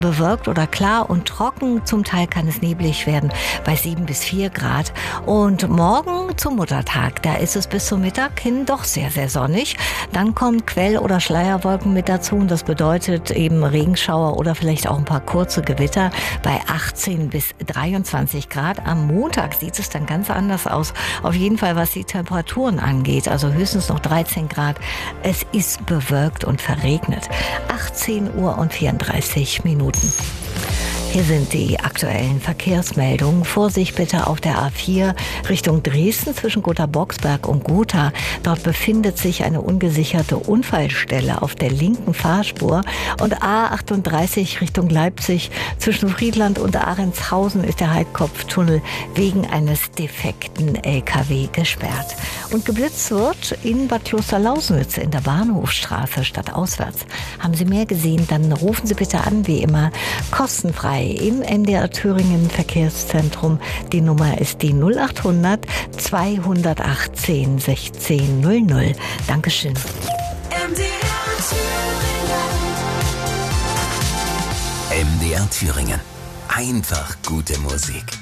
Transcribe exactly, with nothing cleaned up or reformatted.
bewölkt oder klar und trocken. Zum Teil kann es neblig werden bei sieben bis vier Grad. Und morgen zum Muttertag, da ist es bis zum Mittag hin doch sehr, sehr sonnig. Dann kommen Quell- oder Schleierwolken mit dazu und das bedeutet eben Regenschauer oder vielleicht auch ein paar kurze Gewitter bei achtzehn bis dreiundzwanzig Grad. Am Montag sieht es dann ganz anders aus. Auf jeden Fall, was die Temperaturen angeht. Also höchstens noch dreizehn Grad. Es ist bewölkt und verregnet. achtzehn Uhr und vierunddreißig Minuten. Hier sind die aktuellen Verkehrsmeldungen. Vorsicht bitte auf der A vier Richtung Dresden zwischen Gotha-Boxberg und Gotha. Dort befindet sich eine ungesicherte Unfallstelle auf der linken Fahrspur. Und A achtunddreißig Richtung Leipzig zwischen Friedland und Ahrentshausen ist der Heidkopftunnel wegen eines defekten L K W gesperrt. Und geblitzt wird in Bad Klosterlausnitz in der Bahnhofstraße stadtauswärts. Haben Sie mehr gesehen, dann rufen Sie bitte an, wie immer, kostenfrei im M D R Thüringen Verkehrszentrum. Die Nummer ist die null achthundert zweihundertachtzehn sechzehn null null. Dankeschön. M D R Thüringen. M D R Thüringen. Einfach gute Musik.